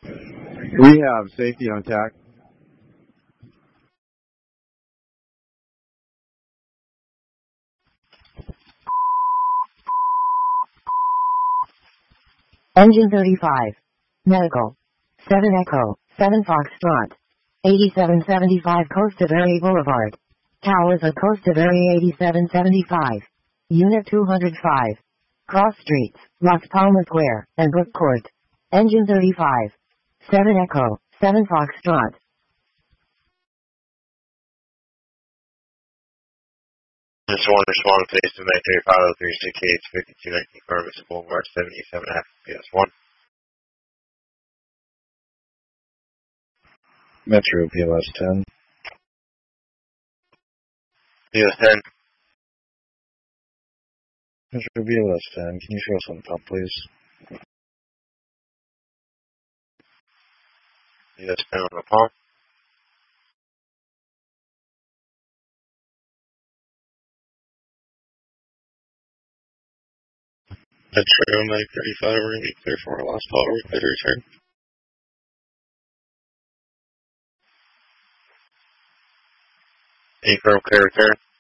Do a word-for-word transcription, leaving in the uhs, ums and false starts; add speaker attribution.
Speaker 1: We have safety on tack.
Speaker 2: Engine thirty-five. Medical. seven Echo, seven Foxtrot. eighty-seven seventy-five Costa Verde Boulevard. Towers of Costa Verde eighty-seven seventy-five. Unit two hundred five. Cross Streets, Las Palmas Square, and Brook Court. Engine thirty-five. seven Echo, seven Foxtrot.
Speaker 3: Just one respond face to Metro five oh three six eight fifty-two nineteen Ferguson Boulevard seventy-seven F P S one.
Speaker 4: Metro P L S ten.
Speaker 3: P L S ten.
Speaker 4: Metro P L S ten, can you show us on the pump, please?
Speaker 3: P L S ten on the pump. Metro nine thirty-five, we're going to be clear for our last call. Are we clear to return? Confirm clear return.